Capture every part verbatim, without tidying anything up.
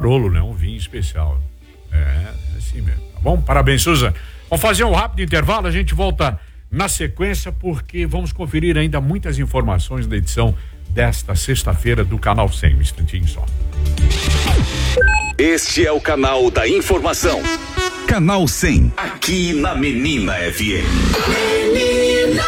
Barolo, né? Um vinho especial. É, é assim mesmo. Tá bom? Parabéns, Suzane. Vamos fazer um rápido intervalo, a gente volta na sequência, porque vamos conferir ainda muitas informações da edição desta sexta-feira do Canal cem. Um instantinho só. Este é o canal da informação. Canal cem. Aqui na Menina F M. Menina.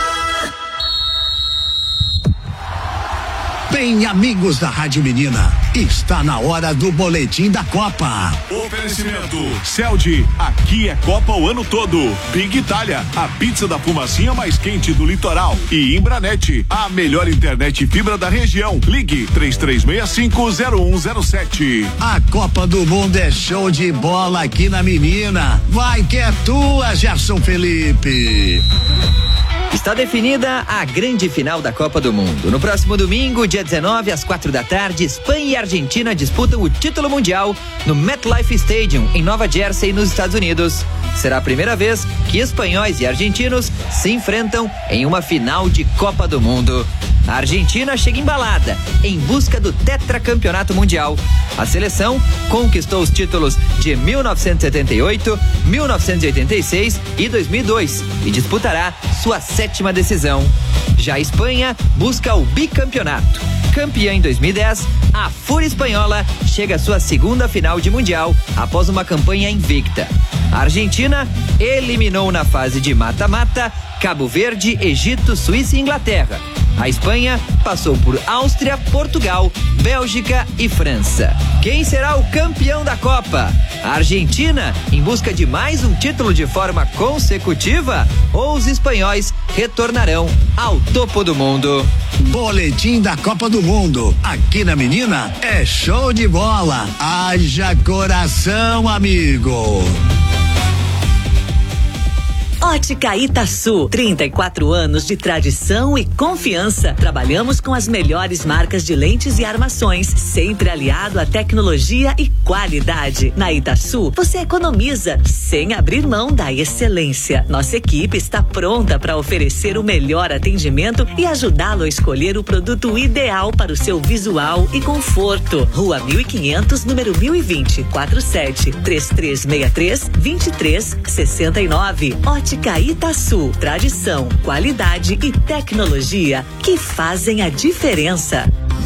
Bem, amigos da Rádio Menina, está na hora do boletim da Copa. Oferecimento Celdi, aqui é Copa o ano todo. Big Itália, a pizza da fumacinha mais quente do litoral. E Imbranet, a melhor internet fibra da região. Ligue três três seis cinco zero um zero sete. A Copa do Mundo é show de bola aqui na Menina. Vai que é tua, Gerson Felipe. Está definida a grande final da Copa do Mundo. No próximo domingo, dia dezenove, às quatro da tarde, Espanha e Argentina disputam o título mundial no MetLife Stadium, em Nova Jersey, nos Estados Unidos. Será a primeira vez que espanhóis e argentinos se enfrentam em uma final de Copa do Mundo. A Argentina chega embalada, em busca do tetracampeonato mundial. A seleção conquistou os títulos de mil novecentos e setenta e oito, mil novecentos e oitenta e seis e dois mil e dois e disputará sua sétima decisão. Já a Espanha busca o bicampeonato. Campeã em dois mil e dez, a Fúria Espanhola chega à sua segunda final de Mundial após uma campanha invicta. A Argentina eliminou na fase de mata-mata Cabo Verde, Egito, Suíça e Inglaterra. A Espanha passou por Áustria, Portugal, Bélgica e França. Quem será o campeão da Copa? A Argentina, em busca de mais um título de forma consecutiva? Ou os espanhóis retornarão ao topo do mundo? Boletim da Copa do Mundo. Aqui na Menina é show de bola. Haja coração, amigo. Ótica Itaçu, trinta e quatro anos de tradição e confiança. Trabalhamos com as melhores marcas de lentes e armações, sempre aliado à tecnologia e qualidade. Na Itaçu, você economiza sem abrir mão da excelência. Nossa equipe está pronta para oferecer o melhor atendimento e ajudá-lo a escolher o produto ideal para o seu visual e conforto. Rua mil e quinhentos, número mil e vinte, quarenta e sete, três três seis três, dois três seis nove. Ótica Itaçu, tradição, qualidade e tecnologia que fazem a diferença.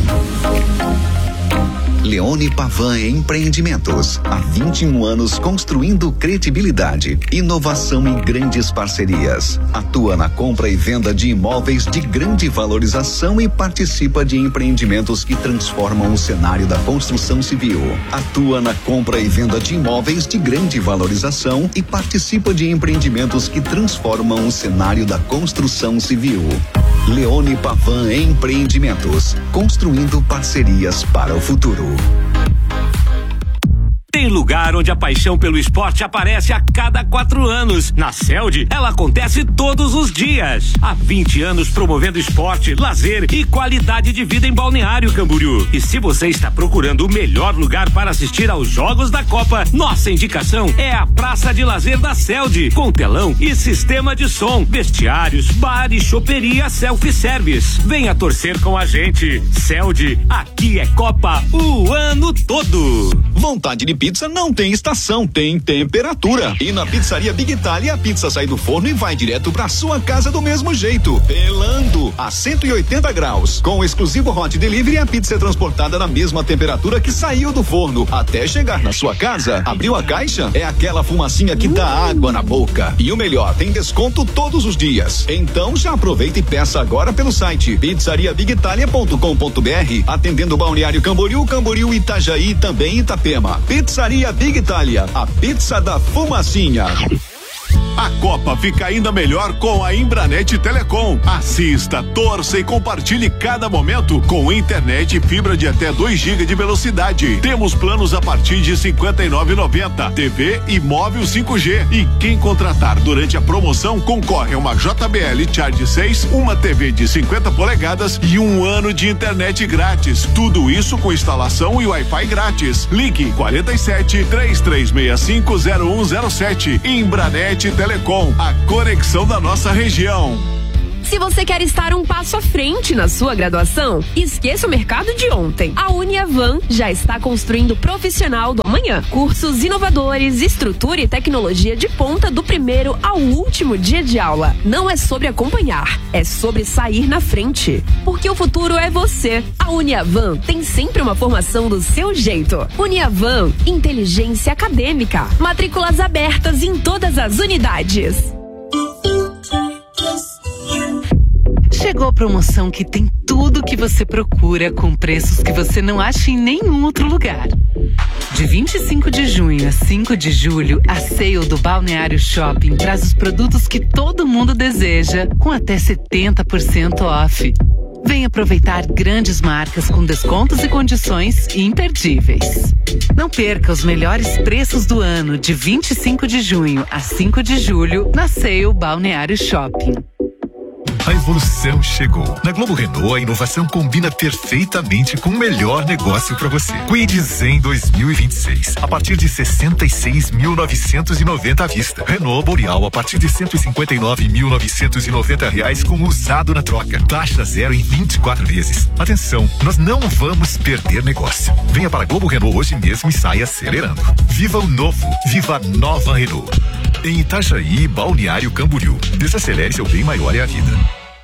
Leone Pavan Empreendimentos. Há vinte e um anos construindo credibilidade, inovação e grandes parcerias. Atua na compra e venda de imóveis de grande valorização e participa de empreendimentos que transformam o cenário da construção civil. Atua na compra e venda de imóveis de grande valorização e participa de empreendimentos que transformam o cenário da construção civil. Leone Pavan Empreendimentos, construindo parcerias para o futuro. Tem lugar onde a paixão pelo esporte aparece a cada quatro anos. Na Celdi, ela acontece todos os dias. Há vinte anos promovendo esporte, lazer e qualidade de vida em Balneário Camboriú. E se você está procurando o melhor lugar para assistir aos Jogos da Copa, nossa indicação é a Praça de Lazer da Celdi, com telão e sistema de som, vestiários, bar e choperia self-service. Venha torcer com a gente. Celdi, aqui é Copa o ano todo. Vontade de pizza não tem estação, tem temperatura. E na Pizzaria Big Itália, a pizza sai do forno e vai direto pra sua casa do mesmo jeito, pelando a cento e oitenta graus. Com o exclusivo Hot Delivery, a pizza é transportada na mesma temperatura que saiu do forno, até chegar na sua casa. Abriu a caixa? É aquela fumacinha que dá água na boca. E o melhor, tem desconto todos os dias. Então já aproveita e peça agora pelo site pizzaria big italia ponto com ponto br, atendendo Balneário Camboriú, Camboriú, Itajaí e também Itapema. Pizzaria Big Itália, a pizza da fumacinha. A Copa fica ainda melhor com a Imbranet Telecom. Assista, torça e compartilhe cada momento com internet e fibra de até dois gigas de velocidade. Temos planos a partir de cinquenta e nove reais e noventa centavos, T V e móvel cinco G. E quem contratar durante a promoção concorre a uma J B L Charge seis, uma T V de cinquenta polegadas e um ano de internet grátis. Tudo isso com instalação e Wi-Fi grátis. Ligue quarenta e sete, três três seis cinco, zero um zero sete. Imbranet Telecom, a conexão da nossa região. Se você quer estar um passo à frente na sua graduação, esqueça o mercado de ontem. A Uniavan já está construindo o profissional do amanhã. Cursos inovadores, estrutura e tecnologia de ponta do primeiro ao último dia de aula. Não é sobre acompanhar, é sobre sair na frente. Porque o futuro é você. A Uniavan tem sempre uma formação do seu jeito. Uniavan, inteligência acadêmica. Matrículas abertas em todas as unidades. Chegou a promoção que tem tudo que você procura com preços que você não acha em nenhum outro lugar. De vinte e cinco de junho a cinco de julho, a sale do Balneário Shopping traz os produtos que todo mundo deseja, com até setenta por cento off. Vem aproveitar grandes marcas com descontos e condições imperdíveis. Não perca os melhores preços do ano de vinte e cinco de junho a cinco de julho na sale Balneário Shopping. A evolução chegou. Na Globo Renault, a inovação combina perfeitamente com o melhor negócio para você. Kwid Zen dois mil e vinte e seis, a partir de sessenta e seis mil novecentos e noventa à vista. Renault Boreal, a partir de cento e cinquenta e nove mil novecentos e noventa reais com usado na troca. Taxa zero em vinte e quatro vezes. Atenção, nós não vamos perder negócio. Venha para a Globo Renault hoje mesmo e saia acelerando. Viva o novo, viva a nova Renault. Em Itajaí, Balneário Camboriú. Desacelere, seu bem maior é a vida.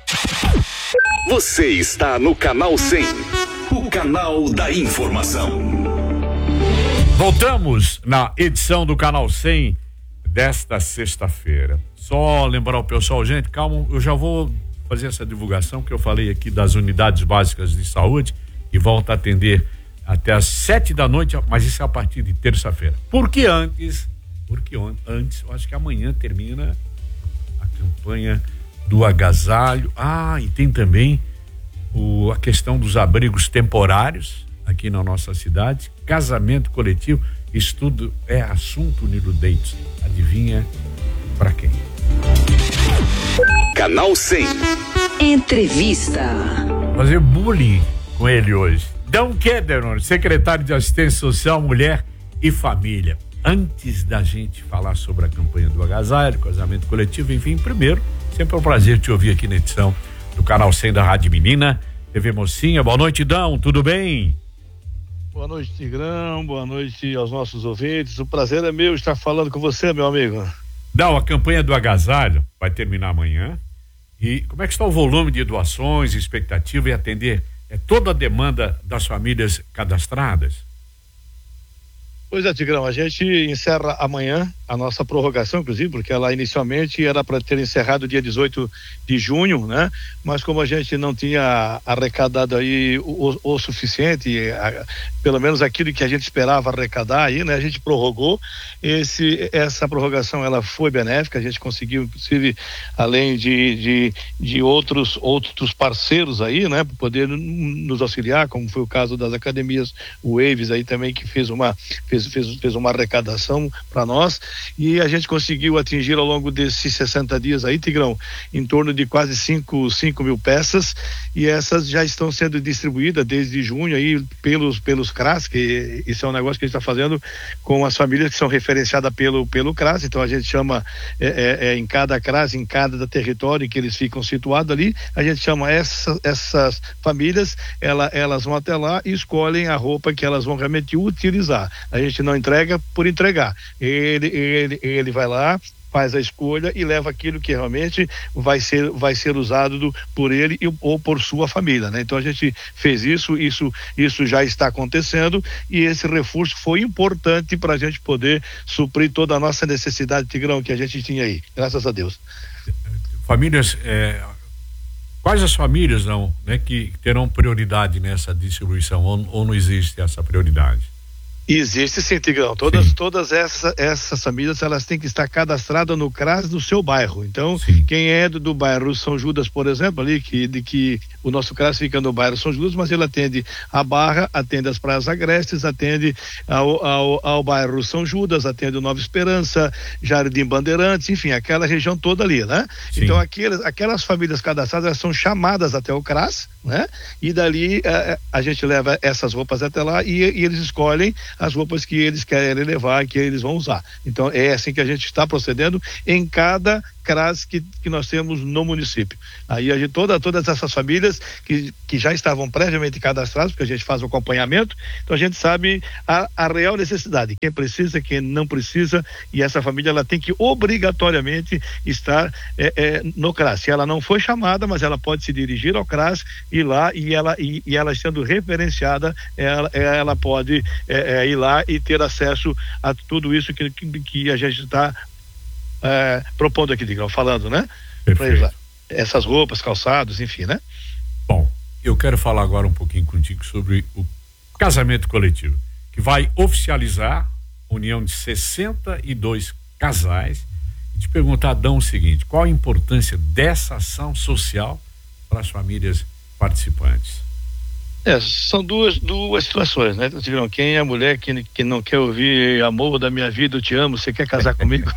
Você está no Canal cem, o canal da informação. Voltamos na edição do Canal cem desta sexta-feira. Só lembrar o pessoal, gente, calma, eu já vou fazer essa divulgação que eu falei aqui das unidades básicas de saúde e volta a atender até às sete da noite, mas isso é a partir de terça-feira. Porque antes, porque antes, eu acho que amanhã termina a campanha do agasalho. Ah, e tem também o, a questão dos abrigos temporários aqui na nossa cidade. Casamento coletivo, isso tudo é assunto Nilo Dates. Adivinha pra quem? Canal cem. Entrevista. Fazer bullying com ele hoje. Dão Kederon, secretário de Assistência Social, Mulher e Família. Antes da gente falar sobre a campanha do agasalho, casamento coletivo, enfim, primeiro, sempre é um prazer te ouvir aqui na edição do Canal cem da Rádio Menina, T V Mocinha. Boa noite, Dão, tudo bem? Boa noite, Tigrão, boa noite aos nossos ouvintes. O prazer é meu estar falando com você, meu amigo. Dão, a campanha do agasalho vai terminar amanhã. E como é que está o volume de doações, expectativa e atender é, toda a demanda das famílias cadastradas? Pois é, Tigrão, a gente encerra amanhã a nossa prorrogação, inclusive, porque ela inicialmente era para ter encerrado dia dezoito de junho, né? Mas como a gente não tinha arrecadado aí o, o, o suficiente, a, pelo menos aquilo que a gente esperava arrecadar aí, né? A gente prorrogou. Esse, essa prorrogação, ela foi benéfica, a gente conseguiu, inclusive, além de, de, de outros, outros parceiros aí, né? Para poder nos auxiliar, como foi o caso das academias, o Waves aí também, que fez uma, fez, fez, fez uma arrecadação para nós. E a gente conseguiu atingir ao longo desses sessenta dias aí, Tigrão, em torno de quase cinco mil peças, e essas já estão sendo distribuídas desde junho aí pelos, pelos C R A S, que isso é um negócio que a gente está fazendo com as famílias que são referenciadas pelo, pelo C R A S. Então a gente chama é, é, é, em cada C R A S, em cada território em que eles ficam situados ali, a gente chama essa, essas famílias, ela, elas vão até lá e escolhem a roupa que elas vão realmente utilizar. A gente não entrega por entregar. Ele, ele Ele, ele vai lá, faz a escolha e leva aquilo que realmente vai ser, vai ser usado do, por ele e, ou por sua família, né? Então a gente fez isso, isso, isso já está acontecendo e esse reforço foi importante para a gente poder suprir toda a nossa necessidade, Tigrão, que a gente tinha aí, graças a Deus. Famílias, é, quais as famílias não, né, que terão prioridade nessa distribuição ou, ou não existe essa prioridade? Existe sim, Tigrão. Todas, sim. todas essa, essas famílias, elas têm que estar cadastradas no C R A S do seu bairro. Então, sim. Quem é do, do bairro São Judas, por exemplo, ali, que, de que o nosso C R A S fica no bairro São Judas, mas ele atende a Barra, atende as Praias Agrestes, atende ao, ao, ao bairro São Judas, atende o Nova Esperança, Jardim Bandeirantes, enfim, aquela região toda ali, né? Sim. Então, aquelas, aquelas famílias cadastradas, elas são chamadas até o C R A S, né? E dali a, a gente leva essas roupas até lá e, e eles escolhem as roupas que eles querem levar, que eles vão usar. Então é assim que a gente está procedendo em cada C R A S que, que nós temos no município. Aí a gente, toda, todas essas famílias que, que já estavam previamente cadastradas, porque a gente faz o acompanhamento, então a gente sabe a, a real necessidade, quem precisa, quem não precisa, e essa família ela tem que obrigatoriamente estar é, é, no C R A S. Se ela não foi chamada, mas ela pode se dirigir ao C R A S, ir lá e ela, e, e ela sendo referenciada, ela, ela pode é, é, ir lá e ter acesso a tudo isso que, que, que a gente está É, propondo aqui, Tigrão, falando, né? Pra essas roupas, calçados, enfim, né? Bom, eu quero falar agora um pouquinho contigo sobre o casamento coletivo, que vai oficializar a união de sessenta e dois casais. E te perguntar, Adão, o seguinte: qual a importância dessa ação social para as famílias participantes? É, são duas, duas situações, né? Tigrão, quem é a mulher que, que não quer ouvir amor da minha vida, eu te amo, você quer casar comigo?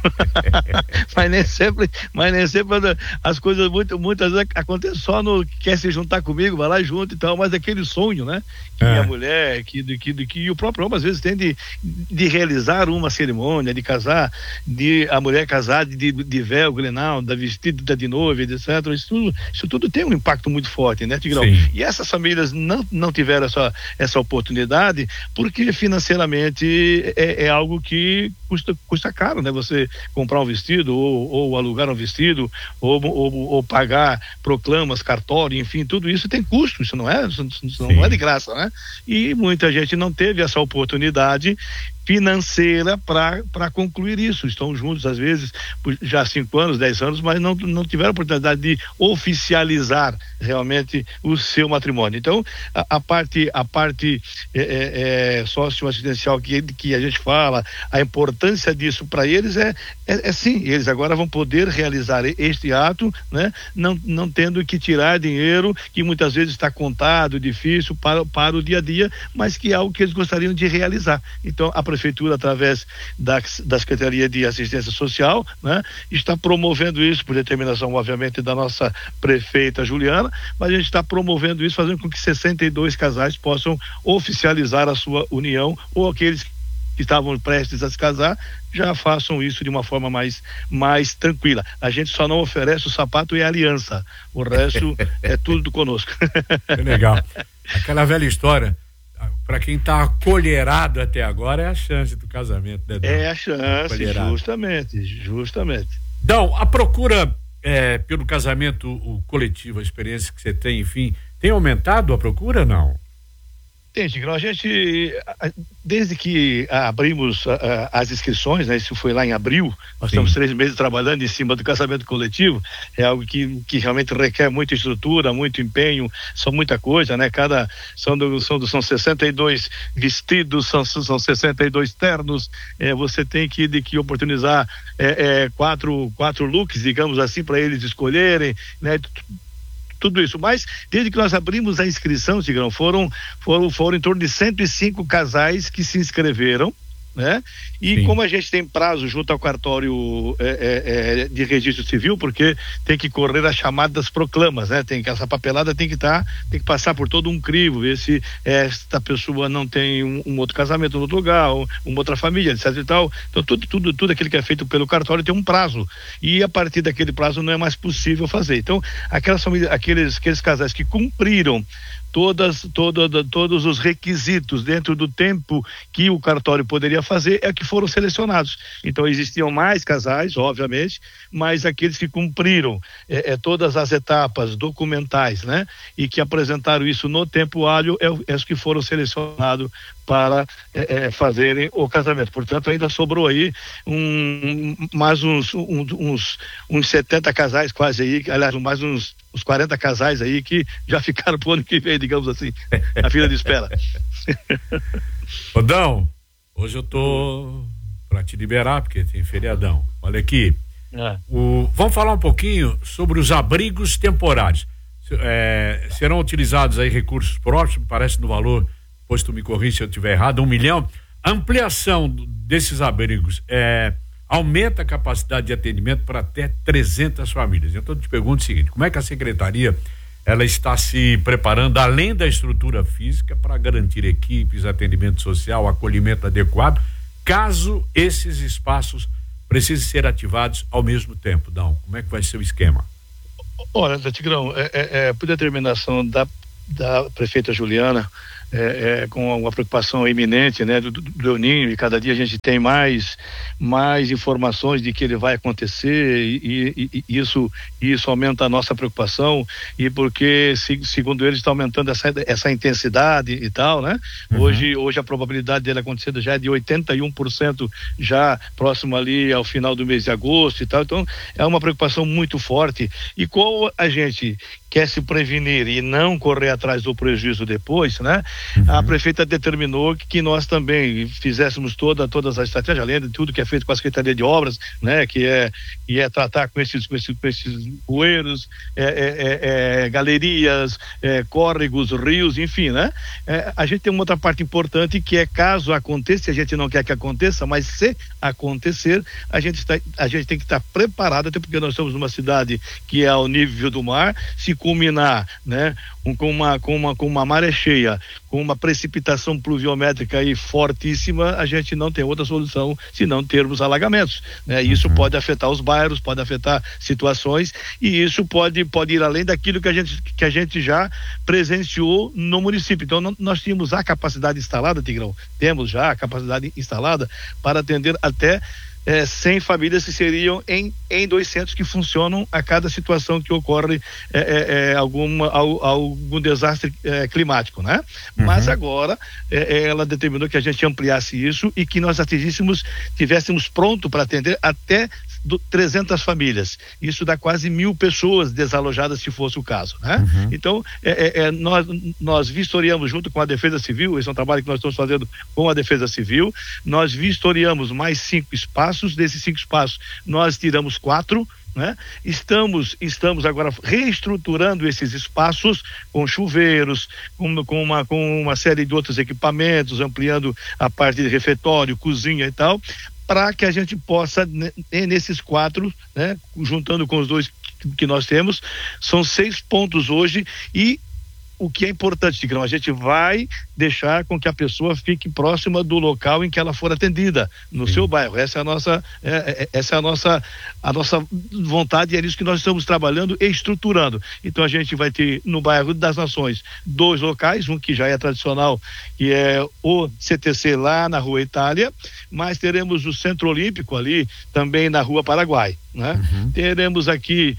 mas nem sempre, mas nem sempre as coisas muito, muitas vezes acontecem só no quer se juntar comigo, vai lá junto e tal, mas aquele sonho, né? Que é. a mulher, que, que, que, que o próprio homem às vezes tem de, de realizar uma cerimônia, de casar, de a mulher casar de, de véu, grenal, da vestida de noiva, etcétera. Isso tudo, isso tudo tem um impacto muito forte, né, Tigrão? Sim. E essas famílias não não tiveram essa, essa oportunidade, porque financeiramente é, é algo que custa, custa caro, né? Você comprar um vestido, ou, ou alugar um vestido, ou, ou, ou pagar proclamas, cartório, enfim, tudo isso tem custo, isso não é, isso não é de graça, né? E muita gente não teve essa oportunidade financeira para concluir isso. Estão juntos às vezes já há cinco anos, dez anos, mas não, não tiveram a oportunidade de oficializar realmente o seu matrimônio. Então a, a parte a parte é, é, é, socioassistencial que, que a gente fala, a importância disso para eles é, é, é sim, eles agora vão poder realizar este ato, né? Não, não tendo que tirar dinheiro que muitas vezes está contado, difícil para, para o dia a dia, mas que é algo que eles gostariam de realizar. Então a prefeitura, através da, da Secretaria de Assistência Social, né, está promovendo isso por determinação, obviamente, da nossa prefeita Juliana, mas a gente está promovendo isso, fazendo com que sessenta e dois casais possam oficializar a sua união, ou aqueles que estavam prestes a se casar já façam isso de uma forma mais, mais tranquila. A gente só não oferece o sapato e a aliança, o resto é tudo conosco. Que legal. Aquela velha história, para quem está acolherado até agora, é a chance do casamento, né, Dão? É a chance, justamente, justamente. Dão, a procura é, pelo casamento o coletivo, a experiência que você tem, enfim, tem aumentado a procura, não? Tem, Tigrão, a gente, desde que abrimos a, a, as inscrições, né, isso foi lá em abril, nós Sim. estamos três meses trabalhando em cima do casamento coletivo, é algo que, que realmente requer muita estrutura, muito empenho, são muita coisa, né, cada, são, do, são, do, são sessenta e dois vestidos, são, são sessenta e dois ternos, é, você tem que, de que oportunizar é, é, quatro, quatro looks, digamos assim, para eles escolherem, né, tudo isso, mas desde que nós abrimos a inscrição, Tigrão, foram, foram, foram em torno de cento e cinco casais que se inscreveram, né? E Sim. como a gente tem prazo junto ao cartório é, é, é, de registro civil, porque tem que correr a chamada das proclamas, né? Tem que, essa papelada tem que estar, tá, tem que passar por todo um crivo, ver se esta pessoa não tem um, um outro casamento no outro lugar, ou uma outra família, etc e tal. Então tudo, tudo, tudo aquilo que é feito pelo cartório tem um prazo, e a partir daquele prazo não é mais possível fazer. Então aquelas famílias, aqueles, aqueles casais que cumpriram Todas, toda, todos os requisitos dentro do tempo que o cartório poderia fazer é que foram selecionados. Então existiam mais casais, obviamente, mas aqueles que cumpriram é, é, todas as etapas documentais, né? E que apresentaram isso no tempo hábil é, é os que foram selecionados para é, é, fazerem o casamento. Portanto, ainda sobrou aí um, mais uns, um, uns, uns setenta casais quase aí, aliás, mais uns, uns quarenta casais aí que já ficaram pro ano que vem, digamos assim, na fila de espera. Rodão, hoje eu tô para te liberar, porque tem feriadão. Olha aqui, é. o, vamos falar um pouquinho sobre os abrigos temporários. É, serão utilizados aí recursos próximos, parece no valor, pois tu me corrige se eu estiver errado, um milhão. A ampliação desses abrigos é, aumenta a capacidade de atendimento para até trezentas famílias. Então eu te pergunto o seguinte: como é que a secretaria ela está se preparando, além da estrutura física, para garantir equipes, atendimento social, acolhimento adequado, caso esses espaços precisam ser ativados ao mesmo tempo. Dão, como é que vai ser o esquema? Olha, Tigrão, é, é, é, por determinação da, da prefeita Juliana, É, é, com uma preocupação iminente, né, do, do, do El Ninho, e cada dia a gente tem mais, mais informações de que ele vai acontecer, e, e, e isso, isso aumenta a nossa preocupação, e porque, se, segundo eles, está aumentando essa, essa intensidade e tal, né? Uhum. Hoje, hoje a probabilidade dele acontecer já é de oitenta e um por cento, já próximo ali ao final do mês de agosto e tal, então é uma preocupação muito forte, e como a gente quer se prevenir e não correr atrás do prejuízo depois, né? Uhum. A prefeita determinou que, que nós também fizéssemos toda, todas as estratégias, além de tudo que é feito com a Secretaria de Obras, né? Que é, que é tratar com esses, com esses, com esses bueiros, é, é, é, galerias, é, córregos, rios, enfim, né? É, a gente tem uma outra parte importante que é, caso aconteça, a gente não quer que aconteça, mas se acontecer, a gente, está, a gente tem que estar preparado, até porque nós estamos numa cidade que é ao nível do mar, se culminar, né, um, com uma com uma com uma maré cheia, com uma precipitação pluviométrica aí fortíssima, a gente não tem outra solução senão termos alagamentos, né? Isso uhum. pode afetar os bairros, pode afetar situações, e isso pode pode ir além daquilo que a gente que a gente já presenciou no município. Então não, nós tínhamos a capacidade instalada, Tigrão, temos já a capacidade instalada para atender até É, cem famílias que seriam em, em dois centros que funcionam a cada situação que ocorre é, é, é, alguma, al, algum desastre é, climático, né? Uhum. Mas agora é, ela determinou que a gente ampliasse isso e que nós atingíssemos, tivéssemos pronto para atender até do, trezentas famílias. Isso dá quase mil pessoas desalojadas, se fosse o caso, né? Uhum. Então, é, é, é, nós, nós vistoriamos junto com a Defesa Civil, esse é um trabalho que nós estamos fazendo com a Defesa Civil, nós vistoriamos mais cinco espaços. Desses cinco espaços nós tiramos quatro, né? Estamos, estamos agora reestruturando esses espaços com chuveiros, com, com, uma, com uma série de outros equipamentos, ampliando a parte de refeitório, cozinha e tal, para que a gente possa, nesses quatro, né, juntando com os dois que nós temos, são seis pontos hoje. E o que é importante, Tigrão, a gente vai deixar com que a pessoa fique próxima do local em que ela for atendida, no Sim. seu bairro. Essa é a nossa, é, é, essa é a nossa, a nossa vontade, e é isso que nós estamos trabalhando e estruturando. Então a gente vai ter no bairro das Nações dois locais, um que já é tradicional, que é o C T C lá na Rua Itália, mas teremos o Centro Olímpico ali também na Rua Paraguai, né? Uhum. Teremos aqui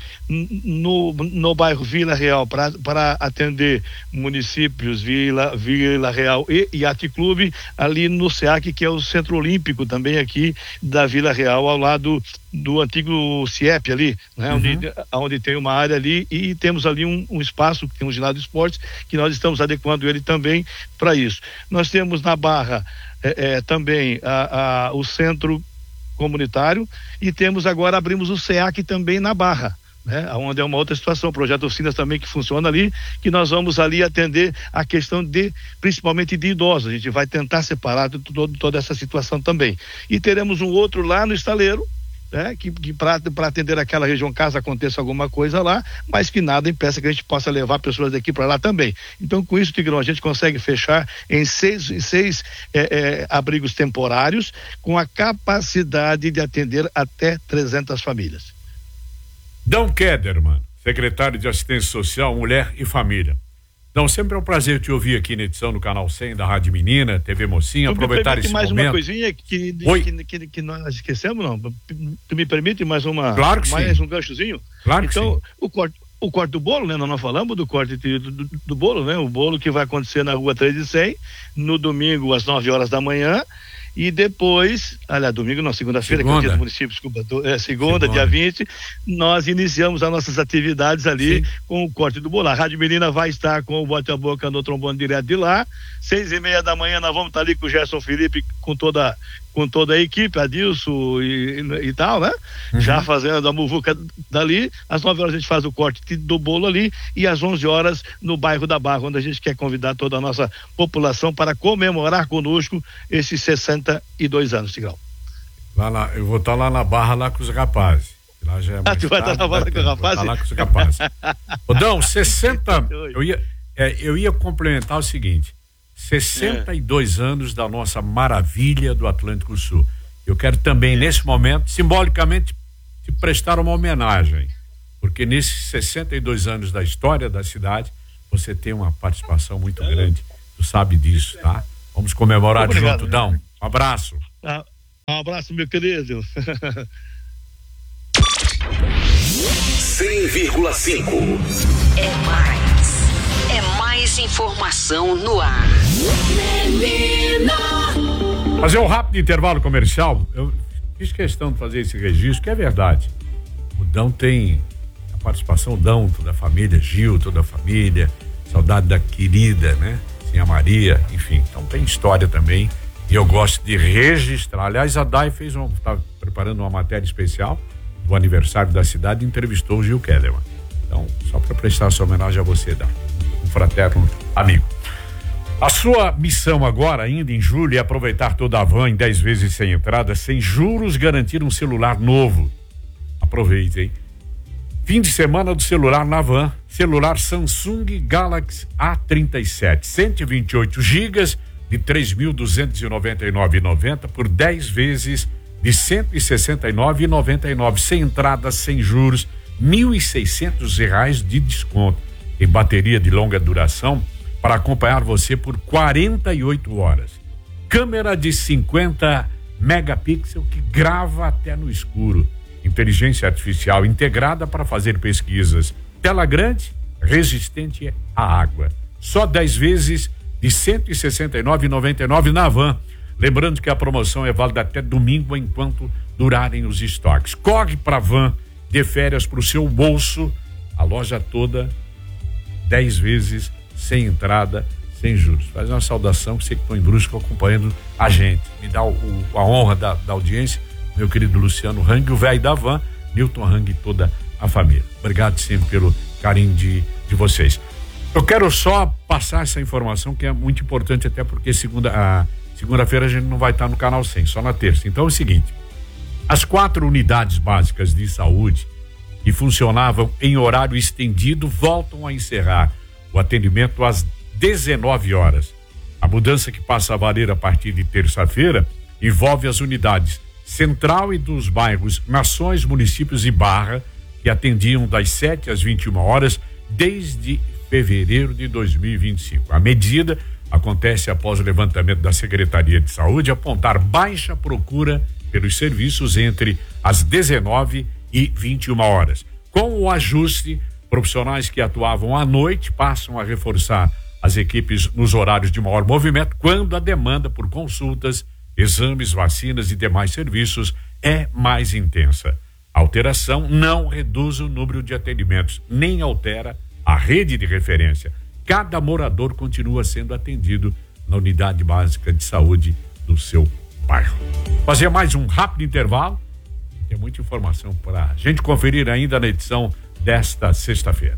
no, no bairro Vila Real para atender municípios Vila, Vila Real e Yacht Clube, ali no SEAC, que é o Centro Olímpico também aqui da Vila Real, ao lado do antigo CIEP ali, né? Uhum. Onde, onde tem uma área ali, e temos ali um, um espaço que tem um ginásio de esportes, que nós estamos adequando ele também para isso. Nós temos na Barra é, é, também a, a, o centro comunitário, e temos agora, abrimos o SEAC também na Barra, né? Onde é uma outra situação, o projeto Oficinas também que funciona ali, que nós vamos ali atender a questão de, principalmente de idosos. A gente vai tentar separar todo, toda essa situação também. E teremos um outro lá no Estaleiro, né? Que, que para atender aquela região, caso aconteça alguma coisa lá, mas que nada impeça que a gente possa levar pessoas daqui para lá também. Então, com isso, Tigrão, a gente consegue fechar em seis, seis é, é, abrigos temporários, com a capacidade de atender até trezentas famílias. Dão Kederman, secretário de Assistência Social, Mulher e Família. Dão, sempre é um prazer te ouvir aqui na edição do Canal cem da Rádio Menina, T V Mocinha, tu aproveitar esse mais momento. Uma coisinha que, que, que, que nós esquecemos, não? Tu me permite mais uma, claro que mais sim. um ganchozinho? Claro que então, sim. o corte, o corte do bolo, né? Nós não falamos do corte do, do, do bolo, né? O bolo que vai acontecer na Rua três de cem, no domingo às nove horas da manhã. E depois, aliás, domingo não, segunda-feira, que é o dia do município, desculpa, do, é, segunda, segunda, dia vinte, nós iniciamos as nossas atividades ali Sim. com o corte do bolo. A Rádio Menina vai estar com o Bote a Boca no trombone direto de lá. Seis e meia da manhã nós vamos estar ali com o Gerson Felipe, com toda, com toda a equipe, Adilson e, e, e tal, né? Uhum. Já fazendo a muvuca dali. Às nove horas a gente faz o corte do bolo ali, e às onze horas no bairro da Barra, onde a gente quer convidar toda a nossa população para comemorar conosco esses sessenta e dois anos, Tigrão. Lá, lá, eu vou estar lá na Barra, lá com os rapazes. Lá já é ah, tu vai estar na Barra com os rapazes? Lá com os rapazes. Odão, sessenta, eu ia, é, eu ia complementar o seguinte, sessenta e dois é. anos da nossa maravilha do Atlântico Sul. Eu quero também, nesse momento, simbolicamente, te prestar uma homenagem, porque nesses sessenta e dois anos da história da cidade, você tem uma participação muito grande. Tu sabe disso, tá? Vamos comemorar Obrigado, junto, Dão. Um abraço. Ah, um abraço, meu querido. cem vírgula cinco. É mais. É mais informação no ar. Fazer um rápido intervalo comercial. Eu fiz questão de fazer esse registro, que é verdade. O Dão tem a participação, o Dão, toda a família, Gil, toda a família, saudade da querida, né? Sim, a Maria, enfim. Então tem história também. E eu gosto de registrar. Aliás, a Dai fez um, tá preparando uma matéria especial do aniversário da cidade e entrevistou o Gil Kellerman. Então, só para prestar essa homenagem a você, Dai, um fraterno amigo. A sua missão agora, ainda em julho, é aproveitar toda a van em dez vezes sem entrada, sem juros, garantir um celular novo. Aproveite, hein? Fim de semana do celular na van, celular Samsung Galaxy A trinta e sete, cento e vinte e oito gigas de três mil duzentos e noventa e nove reais e noventa centavos por dez vezes de cento e sessenta e nove reais e noventa e nove centavos, sem entrada, sem juros, mil e seiscentos reais de desconto. Em bateria de longa duração para acompanhar você por quarenta e oito horas. Câmera de cinquenta megapixels que grava até no escuro. Inteligência artificial integrada para fazer pesquisas. Tela grande, resistente à água. Só dez vezes de cento e sessenta e nove reais e noventa e nove centavos na van. Lembrando que a promoção é válida até domingo enquanto durarem os estoques. Corre para a van de férias para o seu bolso. A loja toda, dez vezes sem entrada, sem juros. Faz uma saudação, que você que está em Brusco acompanhando a gente. Me dá o, o, a honra da, da audiência, meu querido Luciano Hang, o velho da van, Newton Hang e toda a família. Obrigado sempre pelo carinho de, de vocês. Eu quero só passar essa informação que é muito importante, até porque segunda, a, segunda-feira a gente não vai estar no canal cem, só na terça. Então é o seguinte, as quatro unidades básicas de saúde que funcionavam em horário estendido voltam a encerrar o atendimento às dezenove horas. A mudança que passa a valer a partir de terça-feira envolve as unidades Central e dos bairros Nações, Municípios e Barra, que atendiam das sete às vinte e uma horas desde fevereiro de dois mil e vinte e cinco. A medida acontece após o levantamento da Secretaria de Saúde apontar baixa procura pelos serviços entre as dezenove e vinte e uma horas. Com o ajuste, profissionais que atuavam à noite passam a reforçar as equipes nos horários de maior movimento quando a demanda por consultas, exames, vacinas e demais serviços é mais intensa. A alteração não reduz o número de atendimentos, nem altera a rede de referência. Cada morador continua sendo atendido na unidade básica de saúde do seu bairro. Fazer mais um rápido intervalo. Tem muita informação para a gente conferir ainda na edição desta sexta-feira.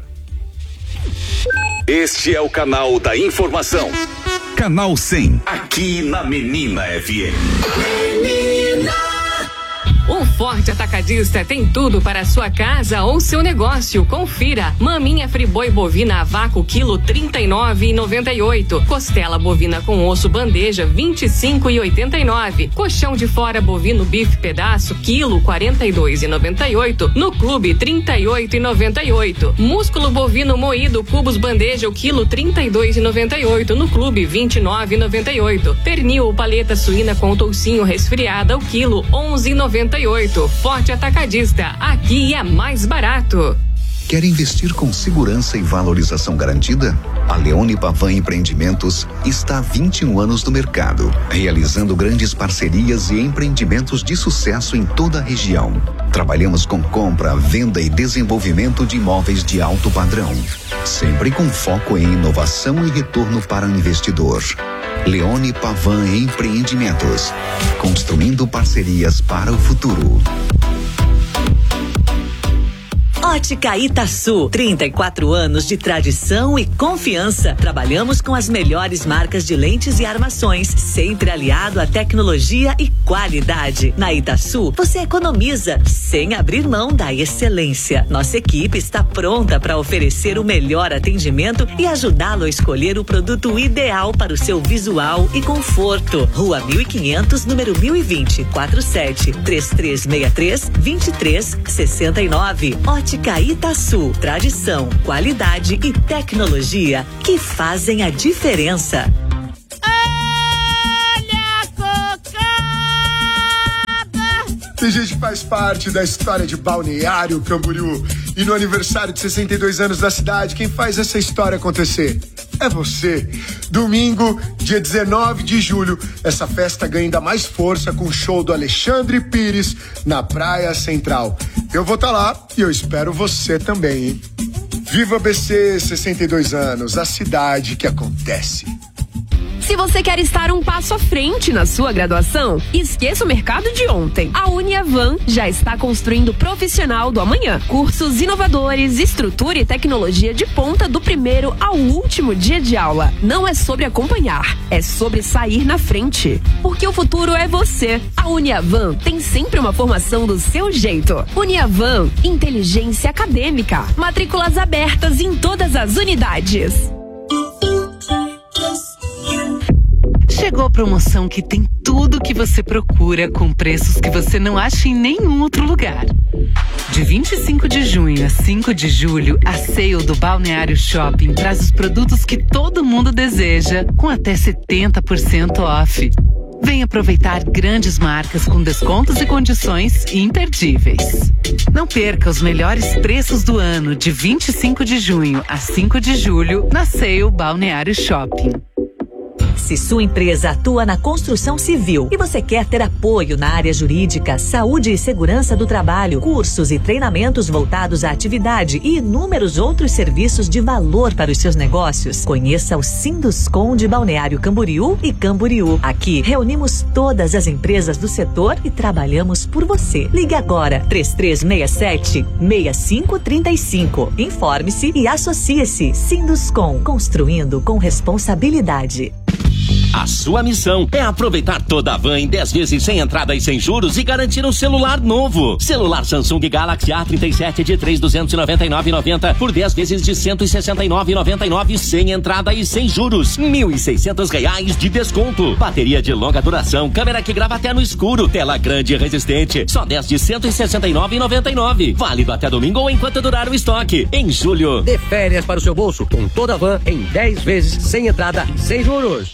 Este é o canal da informação. Canal cem. Aqui na Menina F M. Menina. O Forte Atacadista tem tudo para a sua casa ou seu negócio. Confira: maminha friboi bovina a vácuo quilo trinta e nove reais e noventa e oito. Costela bovina com osso bandeja vinte e cinco reais e oitenta e nove. Colchão de fora bovino bife pedaço quilo quarenta e dois reais e noventa e oito. No clube trinta e oito reais e noventa e oito. Músculo bovino moído cubos bandeja o quilo trinta e dois reais e noventa e oito. No clube vinte e nove reais e noventa e oito. Pernil ou paleta suína com toucinho resfriada o quilo onze reais e noventa e oito. Forte Atacadista, aqui é mais barato. Quer investir com segurança e valorização garantida? A Leone Pavan Empreendimentos está há vinte e um anos no mercado, realizando grandes parcerias e empreendimentos de sucesso em toda a região. Trabalhamos com compra, venda e desenvolvimento de imóveis de alto padrão, sempre com foco em inovação e retorno para o investidor. Leone Pavan Empreendimentos, construindo parcerias para o futuro. Ótica Itaçu, trinta e quatro anos de tradição e confiança. Trabalhamos com as melhores marcas de lentes e armações, sempre aliado à tecnologia e qualidade. Na Itaçu, você economiza sem abrir mão da excelência. Nossa equipe está pronta para oferecer o melhor atendimento e ajudá-lo a escolher o produto ideal para o seu visual e conforto. Rua mil e quinhentos, número mil e vinte, quatro sete três três seis três, dois três seis nove. Ótica Itaçu, tradição, qualidade e tecnologia que fazem a diferença. Tem gente que faz parte da história de Balneário Camboriú. E no aniversário de sessenta e dois anos da cidade, quem faz essa história acontecer é você. Domingo, dia dezenove de julho, essa festa ganha ainda mais força com o show do Alexandre Pires na Praia Central. Eu vou estar lá e eu espero você também, hein? Viva B C, sessenta e dois anos, a cidade que acontece. Se você quer estar um passo à frente na sua graduação, esqueça o mercado de ontem. A Uniavan já está construindo o profissional do amanhã. Cursos inovadores, estrutura e tecnologia de ponta do primeiro ao último dia de aula. Não é sobre acompanhar, é sobre sair na frente. Porque o futuro é você. A Uniavan tem sempre uma formação do seu jeito. Uniavan, inteligência acadêmica. Matrículas abertas em todas as unidades. Chegou a promoção que tem tudo que você procura com preços que você não acha em nenhum outro lugar. De vinte e cinco de junho a cinco de julho, a sale do Balneário Shopping traz os produtos que todo mundo deseja, com até setenta por cento off. Vem aproveitar grandes marcas com descontos e condições imperdíveis. Não perca os melhores preços do ano de vinte e cinco de junho a cinco de julho na sale Balneário Shopping. Se sua empresa atua na construção civil e você quer ter apoio na área jurídica, saúde e segurança do trabalho, cursos e treinamentos voltados à atividade e inúmeros outros serviços de valor para os seus negócios, conheça o Sinduscom de Balneário Camboriú e Camboriú. Aqui reunimos todas as empresas do setor e trabalhamos por você. Ligue agora, três três seis sete, seis cinco três cinco. Informe-se e associe-se. Sinduscom, construindo com responsabilidade. A sua missão é aproveitar toda a van em dez vezes sem entrada e sem juros e garantir um celular novo. Celular Samsung Galaxy A trinta e sete de três mil duzentos e noventa e nove reais e noventa por dez vezes de cento e sessenta e nove reais e noventa e nove sem entrada e sem juros. mil e seiscentos reais de desconto. Bateria de longa duração, câmera que grava até no escuro, tela grande e resistente. Só dez de cento e sessenta e nove reais e noventa e nove. Válido até domingo ou enquanto durar o estoque. Em julho. Dê férias para o seu bolso com toda a van em dez vezes sem entrada, sem juros.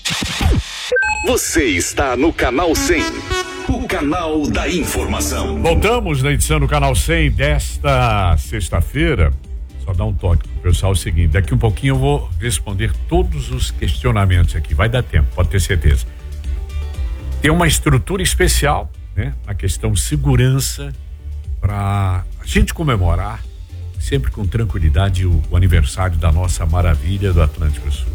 Você está no Canal cem, o canal da informação. Voltamos na edição do Canal cem desta sexta-feira. Só dar um toque pro pessoal o seguinte, daqui um pouquinho eu vou responder todos os questionamentos aqui, vai dar tempo, pode ter certeza. Tem uma estrutura especial, né, na questão segurança para a gente comemorar sempre com tranquilidade o, o aniversário da nossa maravilha do Atlântico Sul.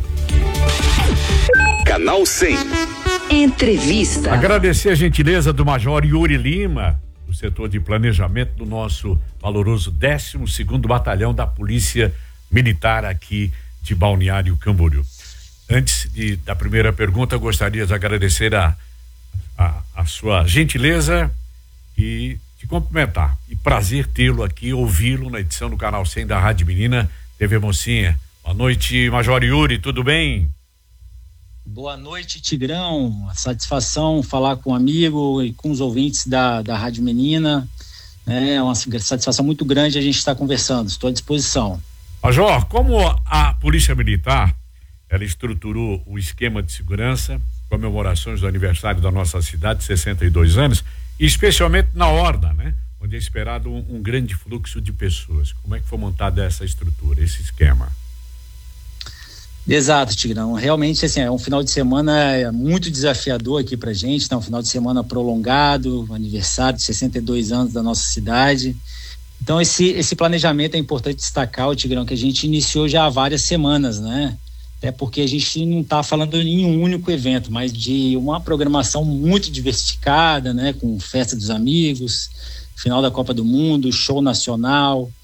Canal cem. Entrevista. Agradecer a gentileza do Major Yuri Lima, do setor de planejamento do nosso valoroso décimo segundo Batalhão da Polícia Militar aqui de Balneário Camboriú. Antes de, da primeira pergunta, eu gostaria de agradecer a, a, a sua gentileza e te cumprimentar. E prazer tê-lo aqui, ouvi-lo na edição do Canal cem da Rádio Menina, T V Mocinha. Boa noite, Major Yuri, tudo bem? Boa noite, Tigrão. Satisfação falar com um amigo e com os ouvintes da, da Rádio Menina. É uma satisfação muito grande a gente estar conversando. Estou à disposição. Major, como a Polícia Militar, ela estruturou o esquema de segurança, comemorações do aniversário da nossa cidade, sessenta e dois anos, e especialmente na Horda, né? Onde é esperado um, um grande fluxo de pessoas. Como é que foi montada essa estrutura, esse esquema? Exato, Tigrão. Realmente, assim, é um final de semana muito desafiador aqui pra gente, né? Um final de semana prolongado, aniversário de sessenta e dois anos da nossa cidade. Então, esse, esse planejamento é importante destacar, Tigrão, que a gente iniciou já há várias semanas, né? Até porque a gente não está falando em um único evento, mas de uma programação muito diversificada, né? Com festa dos amigos, final da Copa do Mundo, show nacional.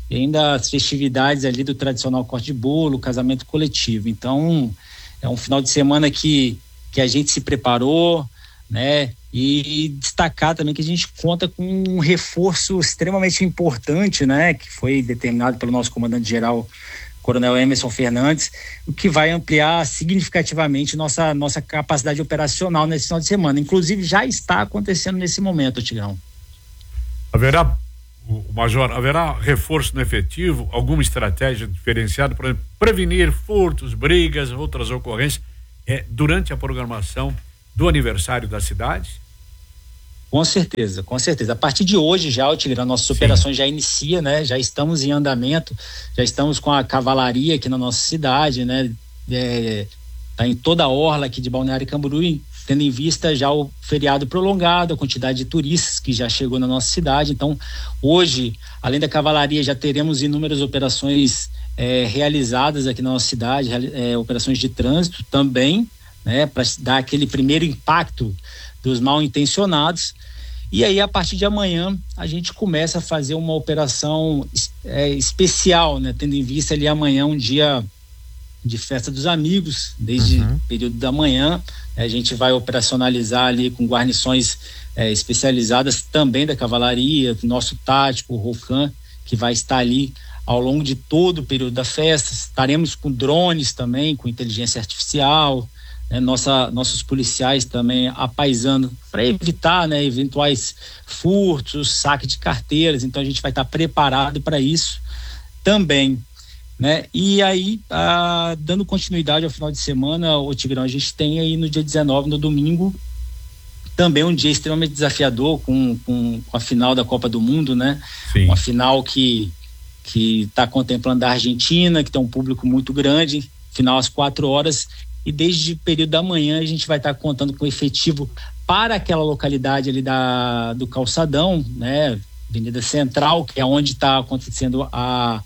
e ainda as festividades ali do tradicional corte de bolo, casamento coletivo. Então, é um final de semana que, que a gente se preparou, né? E destacar também que a gente conta com um reforço extremamente importante, né? Que foi determinado pelo nosso comandante-geral, Coronel Emerson Fernandes, o que vai ampliar significativamente nossa, nossa capacidade operacional nesse final de semana. Inclusive, já está acontecendo nesse momento, Tigrão. Haverá, o Major, haverá reforço no efetivo, alguma estratégia diferenciada para prevenir furtos, brigas, outras ocorrências é, durante a programação do aniversário da cidade? Com certeza, com certeza. A partir de hoje já, o Tigrão, nossas operações já inicia, né? Já estamos em andamento, já estamos com a cavalaria aqui na nossa cidade, né? É, tá em toda a orla aqui de Balneário Camboriú, tendo em vista já o feriado prolongado, a quantidade de turistas que já chegou na nossa cidade. Então, hoje, além da cavalaria, já teremos inúmeras operações é, realizadas aqui na nossa cidade, é, operações de trânsito também, né? Para dar aquele primeiro impacto dos mal intencionados. E aí, a partir de amanhã, a gente começa a fazer uma operação é, especial, né? Tendo em vista ali amanhã um dia de festa dos amigos, desde uhum. o período da manhã. A gente vai operacionalizar ali com guarnições é, especializadas também da cavalaria, do nosso tático, o Rocan, que vai estar ali ao longo de todo o período da festa. Estaremos com drones também, com inteligência artificial, né? Nossa, nossos policiais também apaisando para evitar, né, eventuais furtos, saque de carteiras. Então a gente vai estar preparado para isso também, né? E aí, ah, dando continuidade ao final de semana, o Tigrão, a gente tem aí no dia dezenove, no domingo, também um dia extremamente desafiador com, com, com a final da Copa do Mundo, né? Sim. Uma final que que está contemplando a Argentina, que tem um público muito grande, final às quatro horas, e desde o período da manhã a gente vai estar tá contando com efetivo para aquela localidade ali da, do Calçadão, né? Avenida Central, que é onde está acontecendo a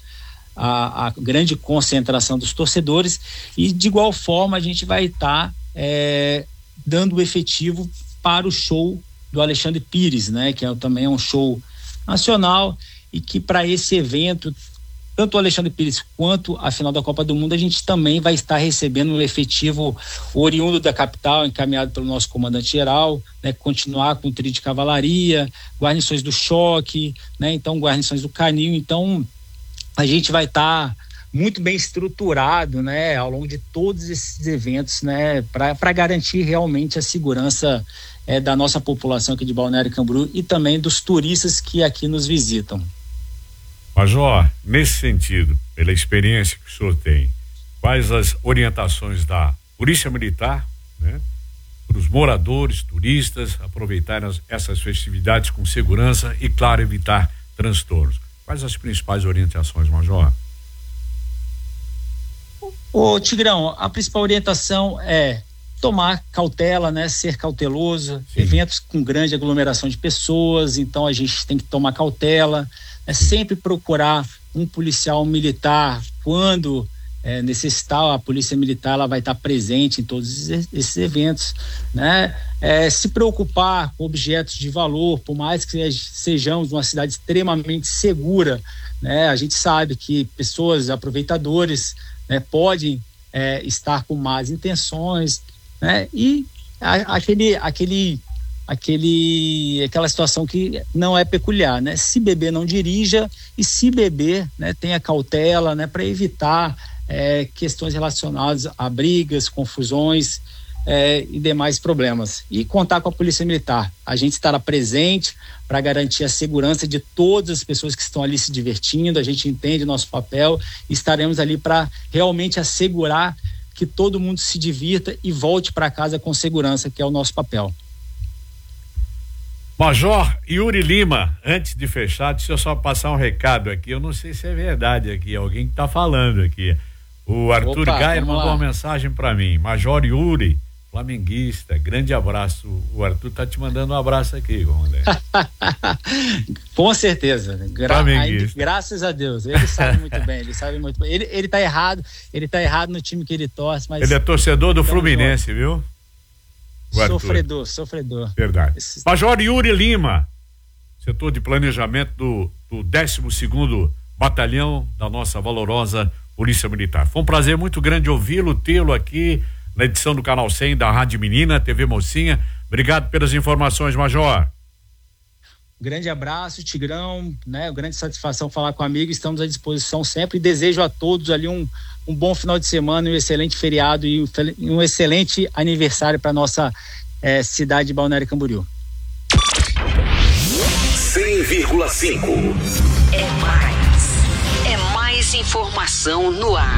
A, a grande concentração dos torcedores, e de igual forma a gente vai estar tá, é, dando o efetivo para o show do Alexandre Pires, né? Que é, também é um show nacional, e que para esse evento, tanto o Alexandre Pires quanto a final da Copa do Mundo, a gente também vai estar recebendo um efetivo oriundo da capital, encaminhado pelo nosso comandante-geral, né? Continuar com o trio de cavalaria, guarnições do choque, né? Então guarnições do canil. Então a gente vai estar tá muito bem estruturado, né, ao longo de todos esses eventos, né, para garantir realmente a segurança é, da nossa população aqui de Balneário Camboriú e também dos turistas que aqui nos visitam. Major, nesse sentido, pela experiência que o senhor tem, quais as orientações da Polícia Militar, né, para os moradores, turistas aproveitarem as, essas festividades com segurança e, claro, evitar transtornos? Quais as principais orientações, Major? Ô Tigrão, a principal orientação é tomar cautela, né? Ser cauteloso. Sim. Eventos com grande aglomeração de pessoas, então a gente tem que tomar cautela, é sempre procurar um policial militar quando é, necessitar. A polícia militar ela vai estar presente em todos esses eventos, né? É, se preocupar com objetos de valor, por mais que sejamos uma cidade extremamente segura, né? A gente sabe que pessoas, aproveitadores, né, podem é, estar com más intenções, né? E a, aquele, aquele, aquele, aquela situação que não é peculiar, né? Se beber, não dirija, e se beber, né, tenha cautela, né, para evitar é, questões relacionadas a brigas, confusões, É, e demais problemas, e contar com a Polícia Militar. A gente estará presente para garantir a segurança de todas as pessoas que estão ali se divertindo. A gente entende o nosso papel e estaremos ali para realmente assegurar que todo mundo se divirta e volte para casa com segurança, que é o nosso papel. Major Yuri Lima, antes de fechar, deixa eu só passar um recado aqui. Eu não sei se é verdade aqui, alguém que está falando aqui. O Arthur Opa, Gaia mandou lá uma mensagem para mim. Major Yuri, flamenguista, grande abraço. O Arthur tá te mandando um abraço aqui, Gondé. Com certeza. Gra aí, graças a Deus. Ele sabe muito bem, ele sabe muito bem. Ele, ele tá errado, ele tá errado no time que ele torce, mas... Ele é torcedor do Fluminense, junto. Viu? Sofredor, sofredor. Verdade. Esse... Major Yuri Lima, setor de planejamento do, do décimo segundo batalhão da nossa valorosa Polícia Militar. Foi um prazer muito grande ouvi-lo, tê-lo aqui na edição do Canal cem da Rádio Menina, T V Mocinha. Obrigado pelas informações, Major. Grande abraço, Tigrão, né? Grande satisfação falar com o amigo, estamos à disposição sempre e desejo a todos ali um, um bom final de semana, um excelente feriado e um excelente aniversário para nossa eh, cidade de Balneário Camboriú. cem vírgula cinco. É mais. É mais informação no ar.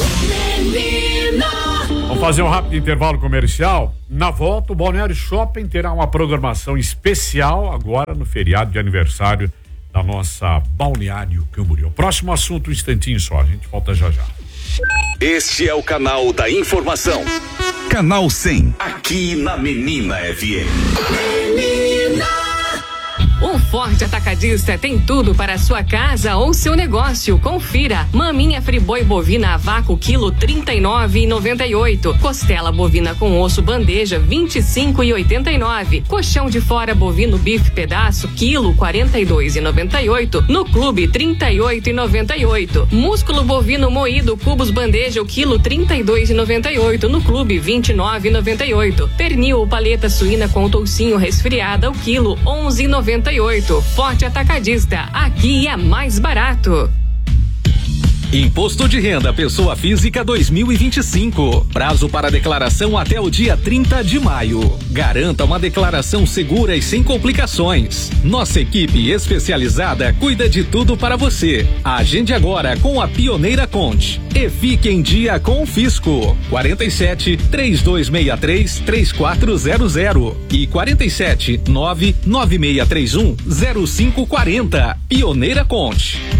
Vamos fazer um rápido intervalo comercial. Na volta, o Balneário Shopping terá uma programação especial agora no feriado de aniversário da nossa Balneário Camboriú. Próximo assunto, um instantinho só, a gente volta já já. Este é o canal da informação. Canal cem, aqui na Menina F M. Menina! O Forte Atacadista tem tudo para a sua casa ou seu negócio. Confira: maminha friboi bovina a vácuo quilo trinta e nove e noventa e oito, costela bovina com osso bandeja vinte e cinco e oitenta e nove, colchão de fora bovino bife pedaço quilo quarenta e dois e noventa e oito, no clube trinta e oito e noventa e oito, músculo bovino moído cubos bandeja o quilo trinta e dois e noventa e oito, no clube vinte e nove e noventa e oito, pernil ou paleta suína com toucinho resfriada o quilo onze e noventa e oito. Forte Atacadista, aqui é mais barato. Imposto de Renda Pessoa Física dois mil e vinte e cinco. Prazo para declaração até o dia trinta de maio. Garanta uma declaração segura e sem complicações. Nossa equipe especializada cuida de tudo para você. Agende agora com a Pioneira Conte e fique em dia com o Fisco. quarenta e sete, três dois seis três, três quatro zero zero e quarenta e sete, nove nove seis três um, zero cinco quatro zero. Pioneira Conte.